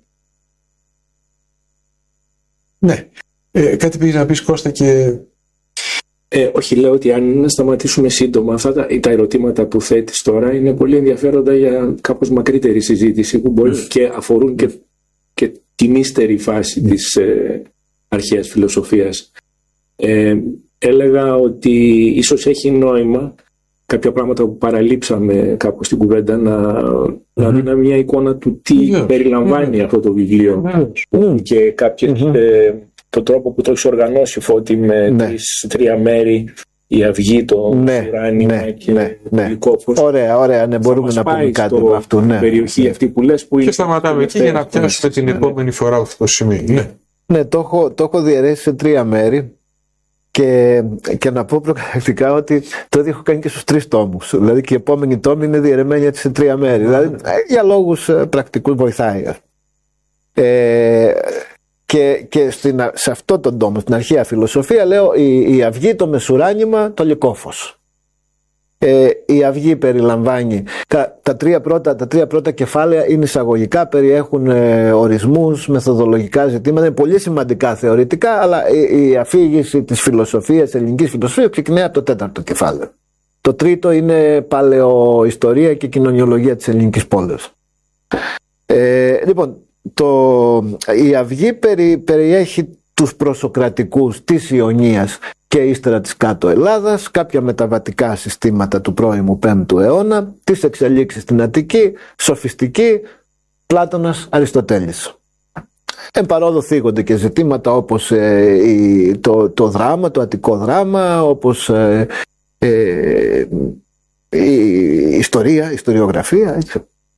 Ναι. Ε, κάτι πήγες να πεις, Κώστα, και... Ε, όχι, λέω ότι αν σταματήσουμε σύντομα, αυτά τα, τα ερωτήματα που θέτεις τώρα είναι πολύ ενδιαφέροντα για κάπως μακρύτερη συζήτηση που μπορεί mm. και αφορούν και, και την ύστερη φάση mm. της ε, αρχαίας φιλοσοφίας. Ε, έλεγα ότι ίσως έχει νόημα κάποια πράγματα που παραλείψαμε κάπως στην κουβέντα να, mm-hmm. να δίναμε μια εικόνα του τι yes. περιλαμβάνει mm-hmm. αυτό το βιβλίο mm-hmm. και κάποιες, mm-hmm. ε, το τρόπο που το έχει οργανώσει, Φώτη, με ναι. τις τρία μέρη, η αυγή, το ναι, ουράνημα ναι, και ναι, ναι. το λυκόφως. Ωραία, ωραία, ναι, μπορούμε να πούμε κάτι από αυτό. Ναι. Περιοχή αυτή που λες που και σταματάμε εκεί για να πιάσουμε την ναι. επόμενη φορά αυτό το σημείο. Ναι, ναι το, έχω, το έχω διαιρέσει σε τρία μέρη και, και να πω προκαταρκτικά ότι το ίδιο έχω κάνει και στους τρεις τόμους. Δηλαδή και η επόμενη τόμη είναι διαιρεμένη έτσι σε τρία μέρη. Δηλαδή για λόγους πρακτικούς βοηθάει. Ε, Και, και στην, σε αυτό τον τόμο, στην αρχαία φιλοσοφία, λέω η, η αυγή, το μεσουράνημα, το λυκόφως. Ε, η αυγή περιλαμβάνει τα, τα, τρία πρώτα, τα τρία πρώτα κεφάλαια είναι εισαγωγικά, περιέχουν ε, ορισμούς, μεθοδολογικά ζητήματα, είναι πολύ σημαντικά θεωρητικά, αλλά η, η αφήγηση της φιλοσοφίας, της ελληνικής φιλοσοφίας ξεκινάει από το τέταρτο κεφάλαιο. Το τρίτο είναι παλαιοϊστορία και κοινωνιολογία της ελληνικής πόλης. Ε, λοιπόν, Το, η αυγή περι, περιέχει τους προσοκρατικούς της Ιωνίας και ύστερα της κάτω Ελλάδας, κάποια μεταβατικά συστήματα του πρώιμου πέμπτου αιώνα, τις εξελίξεις στην Αττική, σοφιστική, Πλάτωνας, Αριστοτέλης. Εν παρόδο θίγονται και ζητήματα όπως ε, η, το, το δράμα, το αττικό δράμα, όπως ε, ε, η ιστορία, η ιστοριογραφία, έτσι.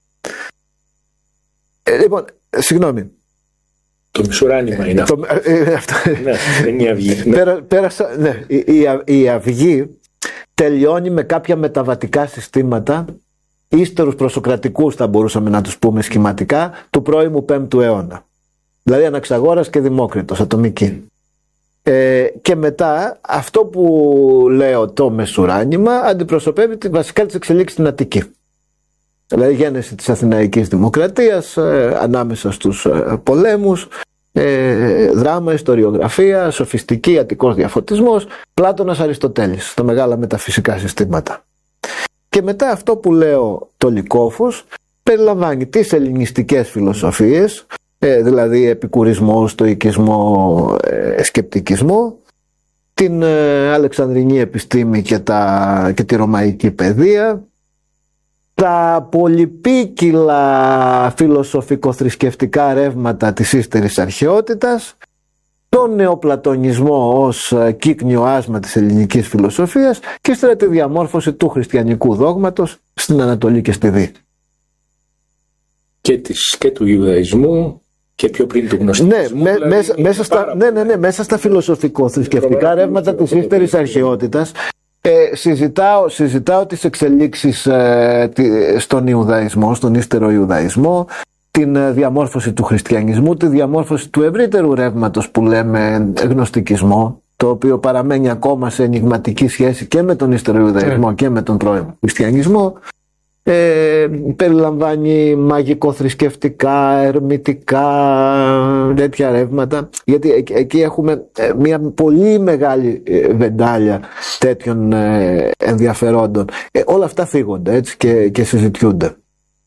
Ε, λοιπόν, συγγνώμη. Το μισουράνημα είναι αυτό. Το, ε, αυτό. Ναι, είναι η αυγή. Ναι. Πέρα, πέρασα, ναι, η, η, η αυγή τελειώνει με κάποια μεταβατικά συστήματα, ύστερους προσοκρατικούς θα μπορούσαμε να τους πούμε σχηματικά, του πρώιμου πέμπτου αιώνα. Δηλαδή Αναξαγόρας και Δημόκριτος, ατομική. Ε, και μετά αυτό που λέω το μεσουράνημα αντιπροσωπεύει τη, βασικά τις εξελίξεις στην Αττική. Δηλαδή γέννηση της Αθηναϊκής Δημοκρατίας, ε, ανάμεσα στους ε, πολέμους, ε, δράμα, ιστοριογραφία, σοφιστική, αττικός διαφωτισμός, Πλάτωνας, Αριστοτέλης, τα μεγάλα μεταφυσικά συστήματα. Και μετά αυτό που λέω το λυκόφως περιλαμβάνει τις ελληνιστικές φιλοσοφίες, ε, δηλαδή επικουρισμό, στοικισμό, ε, σκεπτικισμό, την ε, Αλεξανδρινή επιστήμη και, τα, και τη ρωμαϊκή παιδεία, τα πολυπίκυλα φιλοσοφικο-θρησκευτικά ρεύματα της ύστερης αρχαιότητας, τον νεοπλατωνισμό ως κύκνιο άσμα της ελληνικής φιλοσοφίας και ύστερα τη διαμόρφωση του χριστιανικού δόγματος στην Ανατολή και στη Δύση. Και, της, και του Ιουδαϊσμού και πιο πριν του γνωστισμού. Ναι, δηλαδή, μέσα, μέσα, στα, ναι, ναι, ναι, μέσα στα φιλοσοφικο-θρησκευτικά ρεύματα της ύστερης αρχαιότητας Ε, συζητάω, συζητάω τις εξελίξεις ε, τη, στον Ιουδαϊσμό, στον ύστερο Ιουδαϊσμό, την ε, διαμόρφωση του χριστιανισμού, τη διαμόρφωση του ευρύτερου ρεύματος που λέμε γνωστικισμό, το οποίο παραμένει ακόμα σε ενιγματική σχέση και με τον ύστερο Ιουδαϊσμό yeah. και με τον πρώιμο χριστιανισμό. Ε, περιλαμβάνει μαγικο-θρησκευτικά, ερμητικά, τέτοια ρεύματα, γιατί εκ, εκεί έχουμε ε, μια πολύ μεγάλη ε, βεντάλια τέτοιων ε, ενδιαφερόντων. Ε, όλα αυτά θίγονται έτσι και, και συζητιούνται.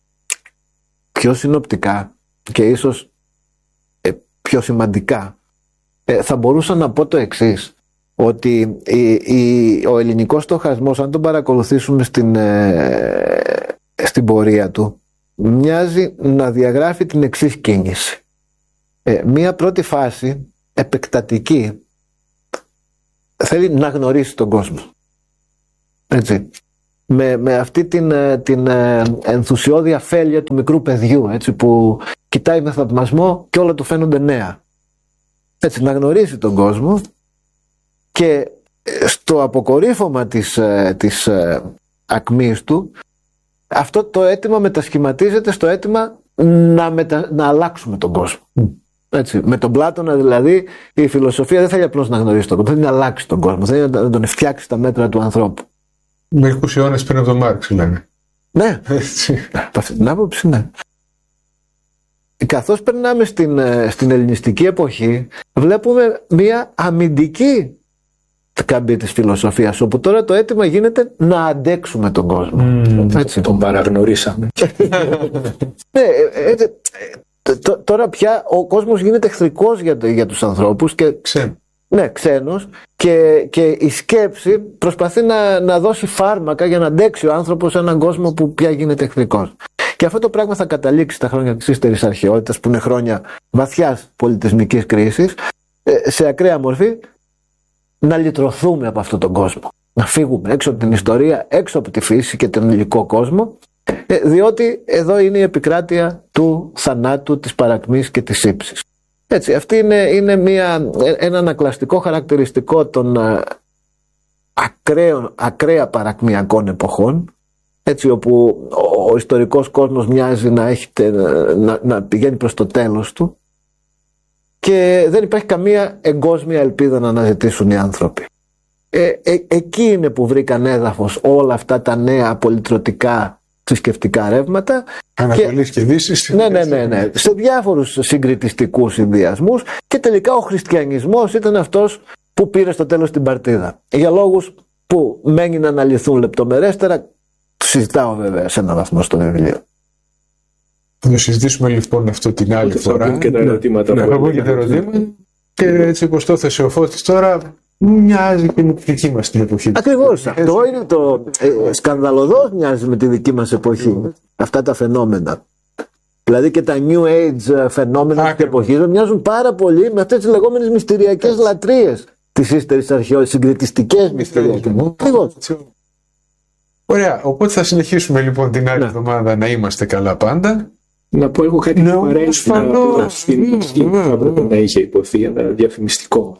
Πιο συνοπτικά και ίσως ε, πιο σημαντικά ε, θα μπορούσα να πω το εξής, ότι η, η, ο ελληνικός στοχασμός, αν τον παρακολουθήσουμε στην, ε, στην πορεία του, μοιάζει να διαγράφει την εξής κίνηση. Ε, μία πρώτη φάση επεκτατική θέλει να γνωρίσει τον κόσμο. Έτσι. Με, με αυτή την, την ενθουσιώδη αφέλεια του μικρού παιδιού, έτσι, που κοιτάει με θαυμασμό και όλα του φαίνονται νέα. Έτσι, να γνωρίσει τον κόσμο, και στο αποκορύφωμα της, της ακμής του, αυτό το αίτημα μετασχηματίζεται στο αίτημα να, μετα... να αλλάξουμε τον κόσμο. Mm. Έτσι, με τον Πλάτωνα δηλαδή η φιλοσοφία δεν θέλει απλώς να γνωρίσει τον κόσμο, θέλει να αλλάξει τον κόσμο, θέλει να τον φτιάξει στα μέτρα του ανθρώπου. Μερικούς αιώνες πριν από τον Μάρξ, λέμε. Ναι, από αυτή την άποψη, ναι. Καθώς περνάμε στην, στην ελληνιστική εποχή, βλέπουμε μια αμυντική καμπή της φιλοσοφίας, όπου τώρα το αίτημα γίνεται να αντέξουμε τον κόσμο. Mm, έτσι. Τον παραγνωρίσαμε. Ναι, έτσι, τώρα πια ο κόσμος γίνεται εχθρικός για, για τους ανθρώπους και, Ξέ. ναι, ξένος, και, και η σκέψη προσπαθεί να, να δώσει φάρμακα για να αντέξει ο άνθρωπος σε έναν κόσμο που πια γίνεται εχθρικός. Και αυτό το πράγμα θα καταλήξει τα χρόνια της ύστερης αρχαιότητας, που είναι χρόνια βαθιάς πολιτισμικής κρίσης, σε ακραία μορφή να λυτρωθούμε από αυτόν τον κόσμο. Να φύγουμε έξω από την ιστορία, έξω από τη φύση και τον υλικό κόσμο, διότι εδώ είναι η επικράτεια του θανάτου, της παρακμής και της ύψης. Έτσι, αυτή είναι, είναι μια, ένα ανακλαστικό χαρακτηριστικό των ακραίων, ακραία παρακμιακών εποχών, έτσι, όπου ο, ο ιστορικός κόσμος μοιάζει να, έχει, να, να πηγαίνει προς το τέλος του και δεν υπάρχει καμία εγκόσμια ελπίδα να αναζητήσουν οι άνθρωποι. Ε, ε, εκεί είναι που βρήκαν έδαφος όλα αυτά τα νέα πολυτρωτικά θρησκευτικά ρεύματα. Ανατολής και, και Δύσης. Ναι, ναι, ναι, ναι. Σε διάφορους συγκριτιστικούς συνδυασμούς, και τελικά ο χριστιανισμός ήταν αυτός που πήρε στο τέλος την παρτίδα. Για λόγους που μένει να αναλυθούν λεπτομερέστερα, συζητάω βέβαια σε έναν βαθμό στο βιβλίο. Θα το συζητήσουμε λοιπόν αυτό την άλλη θα φορά. Θα και τα ερωτήματα. Ναι, θα πω και τα ερωτήματα. Και έτσι όπως το έθεσε ο Φώτης τώρα, μοιάζει και με τη δική μας την εποχή. Ακριβώς. Αυτό είναι το ε, σκανδαλωδώς μοιάζει με τη δική μας εποχή. Mm. Αυτά τα φαινόμενα. Δηλαδή και τα New Age φαινόμενα της εποχής μοιάζουν πάρα πολύ με αυτές τις λεγόμενες μυστηριακές λατρείες της ύστερης αρχαιότητας, συγκριτιστικές μυστηριακές. Ακριβώς. Ωραία, οπότε θα συνεχίσουμε λοιπόν την άλλη εβδομάδα να είμαστε καλά πάντα. Να πω εγώ κάτι που αρέσει να στην που θα έπρεπε να είχε υποθεί, ένα διαφημιστικό.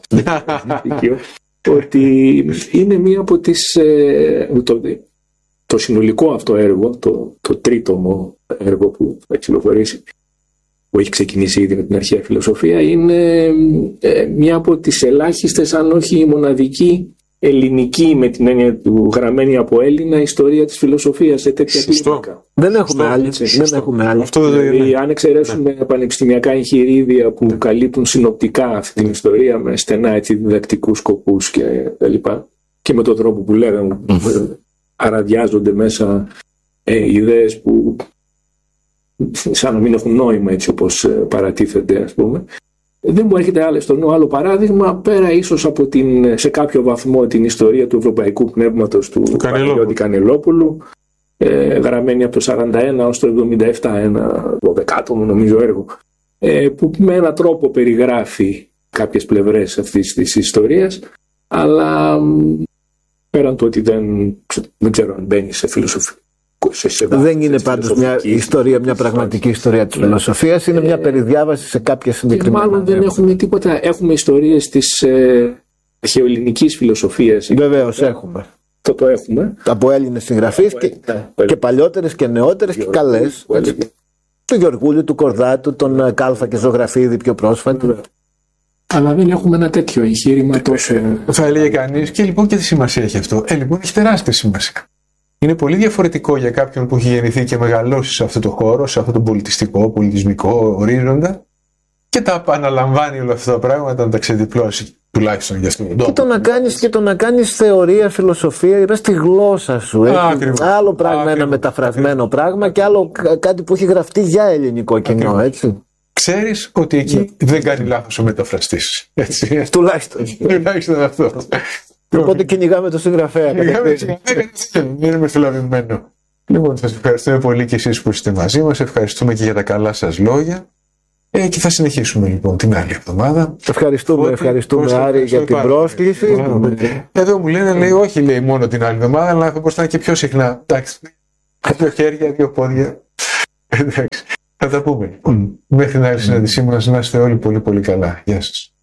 Ότι είναι μία από τις... Το, το συνολικό αυτό έργο, το, το τρίτομο έργο που θα κυκλοφορήσει, που έχει ξεκινήσει ήδη με την αρχαία φιλοσοφία, είναι μία από τις ελάχιστες, αν όχι η μοναδική, ελληνική, με την έννοια του γραμμένη από Έλληνα, ιστορία της φιλοσοφίας σε τέτοια κλίμακα. Δεν έχουμε άλλη. Δεν έχουμε άλλη. Αυτό δηλαδή, αν εξαιρέσουμε ναι. πανεπιστημιακά εγχειρίδια που ναι. καλύπτουν συνοπτικά αυτή την ιστορία με στενά έτσι, διδακτικούς σκοπούς και τα λοιπά, και με τον τρόπο που λέγαμε αραδιάζονται μέσα ε, ιδέες που σαν να μην έχουν νόημα έτσι όπως ε, παρατίθενται, ας πούμε. Δεν μου έρχεται άλλο στο νου άλλο παράδειγμα, πέρα ίσως από την, σε κάποιο βαθμό την ιστορία του ευρωπαϊκού πνεύματος του Παναγιώτη Κανελόπουλου, ε, γραμμένη από το σαράντα ένα ως το εβδομήντα επτά, ένα δωδεκάτομο νομίζω έργο, ε, που με έναν τρόπο περιγράφει κάποιες πλευρές αυτής της ιστορίας, αλλά πέραν του ότι δεν, δεν ξέρω αν μπαίνει σε φιλοσοφία. Σε, σε δεν είναι πάντως μια ιστορία, μια πραγματική ιστορία της φιλοσοφίας, είναι μια περιδιάβαση σε κάποια συγκεκριμένα. Και μάλλον δεν έχουμε τίποτα. Έχουμε ιστορίες της ε, αρχαιοελληνικής φιλοσοφίας. Βεβαίως έχουμε. Το το έχουμε. Από Έλληνες συγγραφείς και, ναι, και παλιότερες και νεότερες και καλές. Του Γεωργούλη, του Κορδάτου, τον Κάλφα και Ζωγραφίδη πιο πρόσφατα. Ναι. Αλλά δεν έχουμε ένα τέτοιο εγχείρημα τόσο. Θα έλεγε κανείς, και λοιπόν και τι σημασία έχει αυτό. Ε, λοιπόν, έχει τεράστια σημασία. Είναι πολύ διαφορετικό για κάποιον που έχει γεννηθεί και μεγαλώσει σε αυτό το χώρο, σε αυτό το πολιτιστικό, πολιτισμικό ορίζοντα, και τα επαναλαμβάνει όλα αυτά τα πράγματα, να τα ξεδιπλώσει τουλάχιστον για αυτόν τον τόπο. Και το να κάνεις, και το να κάνεις θεωρία, φιλοσοφία, είναι στη γλώσσα σου. Ακριβώς. Άλλο πράγμα, Ακριβώς. ένα μεταφρασμένο Ακριβώς. πράγμα, και άλλο κάτι που έχει γραφτεί για ελληνικό κοινό. Ακριβώς. Έτσι. Ξέρεις ότι εκεί ναι. δεν κάνει λάθος ο μεταφραστής. Τουλάχιστον. Τουλάχιστον αυτό. Οπότε κυνηγάμε το συγγραφέα. Κυνηγάμε το συγγραφέα. Είναι μεθυλαβημένο. Λοιπόν, σας ευχαριστούμε πολύ και εσείς που είστε μαζί μας. Ευχαριστούμε και για τα καλά σας λόγια. Ε, και θα συνεχίσουμε λοιπόν την άλλη εβδομάδα. Ευχαριστούμε, Ότι, ευχαριστούμε Άρη για την πρόσκληση. Εδώ μου λένε, λέει, όχι λέει μόνο την άλλη εβδομάδα, αλλά θα μπορούσε να είναι και πιο συχνά. Εντάξει, δύο χέρια, δύο πόδια. Εντάξει, θα τα πούμε λοιπόν. Μέχρι την άλλη συνάντησή μας, να είστε όλοι πολύ πολύ καλά. Γεια σας.